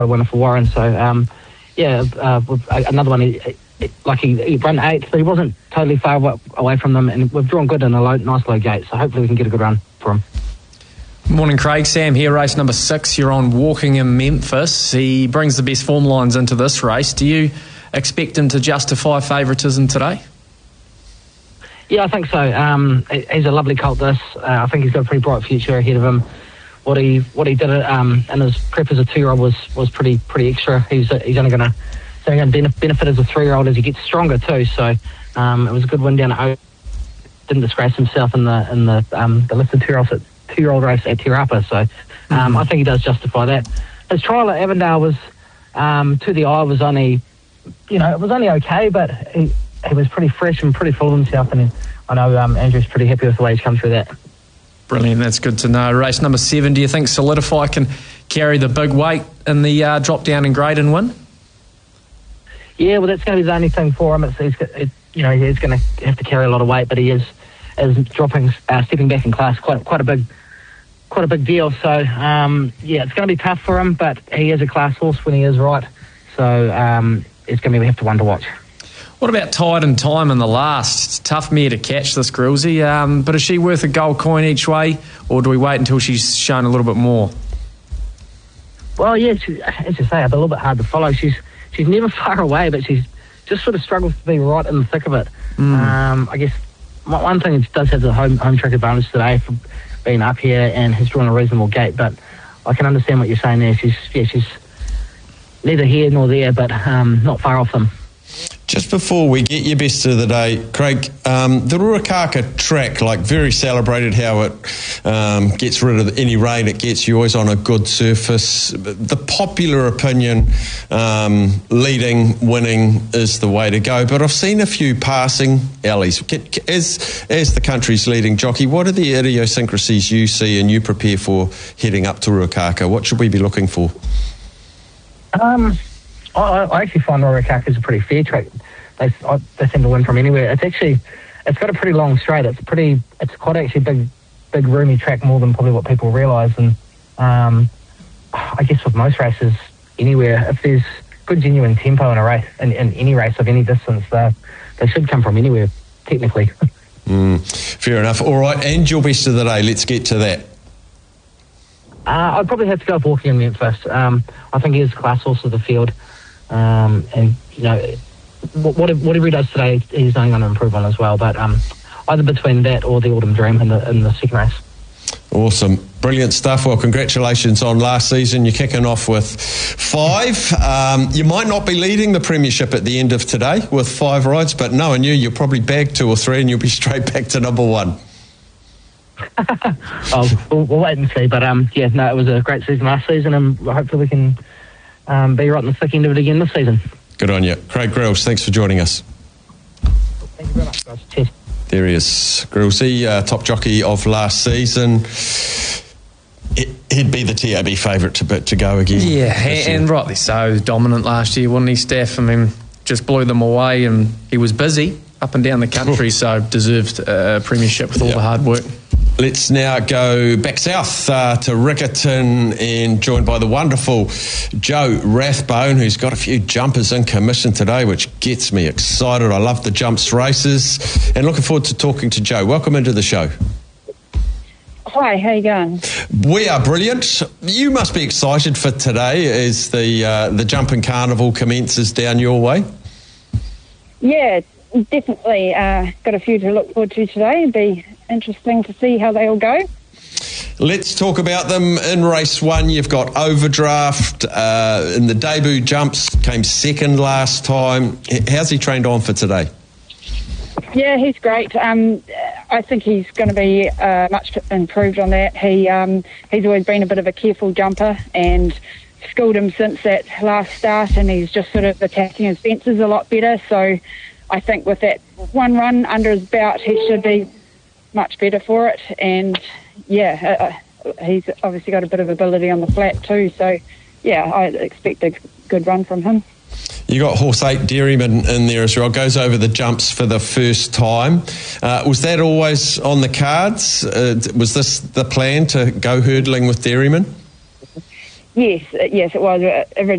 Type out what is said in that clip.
winner for Warren. So, another one. He ran 8th, but he wasn't totally far away from them, and we've drawn good in a nice low gate. So hopefully we can get a good run for him. Morning, Craig. Sam here, race number 6. You're on Walking in Memphis. He brings the best form lines into this race. Do you expect him to justify favouritism today? Yeah, I think so. He's a lovely colt, this. I think he's got a pretty bright future ahead of him. What he did in his prep as a 2-year-old was pretty extra. He's only going to benefit as a 3-year-old as he gets stronger too. So it was a good win down at Oak. Didn't disgrace himself in the listed 2-year-old race at Te Rapa. So I think he does justify that. His trial at Avondale was to the eye was only, it was only okay, but he was pretty fresh and pretty full of himself, and I know Andrew's pretty happy with the way he's come through that. Brilliant, that's good to know. Race number 7, do you think Solidify can carry the big weight in the drop down in grade and win? Yeah, well, that's going to be the only thing for him. He's going to have to carry a lot of weight, but he is stepping back in class quite a big deal. So it's going to be tough for him, but he is a class horse when he is right. So it's going to be have to one to watch. What about Tide and Time in the last? Tough mare to catch, this Grillsy. But is she worth a gold coin each way, or do we wait until she's shown a little bit more? Well, yeah, as you say, a little bit hard to follow. She's never far away, but she's just sort of struggles to be right in the thick of it. I guess one thing, it does have the home track advantage today for being up here and has drawn a reasonable gate, but I can understand what you're saying there. She's neither here nor there, but not far off them. Just before we get your best of the day, Craig, the Ruakaka track, very celebrated how it gets rid of any rain it gets. You're always on a good surface. The popular opinion, leading, winning is the way to go. But I've seen a few passing alleys. As the country's leading jockey, what are the idiosyncrasies you see and you prepare for heading up to Ruakaka? What should we be looking for? I actually find Ruakaka is a pretty fair track. They seem to win from anywhere. It's got a pretty long straight. It's quite actually big roomy track, more than probably what people realise. And I guess with most races anywhere, if there's good genuine tempo in a race, in any race of any distance, they should come from anywhere technically. Fair enough. All right, and your best of the day. Let's get to that. I'd probably have to go with Walking in Memphis. I think he is a class horse of the field. Whatever he does today, he's only going to improve on as well. But either between that or the Autumn Dream in the second race. Awesome. Brilliant stuff. Well, congratulations on last season. You're kicking off with 5. You might not be leading the premiership at the end of today with 5 rides, but knowing you'll probably bag 2 or 3 and you'll be straight back to number 1. We'll wait and see. But it was a great season last season, and hopefully we can be right in the thick end of it again this season. Good on you. Craig Grills, thanks for joining us. Thank you very much, guys. Cheers. There he is, Grillsy, top jockey of last season. He'd be the TAB favourite to go again. Yeah, and rightly so. Dominant last year, wasn't he, Steph? I mean, just blew them away, and he was busy up and down the country, so deserved a premiership with all the hard work. Let's now go back south to Riccarton, and joined by the wonderful Joe Rathbone, who's got a few jumpers in commission today, which gets me excited. I love the jumps races, and looking forward to talking to Joe. Welcome into the show. Hi, how you going? We are brilliant. You must be excited for today as the jumping carnival commences down your way. Yeah, definitely. Got a few to look forward to today. It'd be interesting to see how they all go. Let's talk about them. In race 1, you've got Overdraft. In the debut jumps, came second last time. How's he trained on for today? Yeah, he's great. I think he's going to be much improved on that. He's always been a bit of a careful jumper, and schooled him since that last start, and he's just sort of attacking his fences a lot better. So I think with that one run under his belt, he should be much better for it. And he's obviously got a bit of ability on the flat too. So I expect a good run from him. You got horse 8 Dairyman in there as well. Goes over the jumps for the first time. Was that always on the cards? Was this the plan to go hurdling with Dairyman? Yes, it was.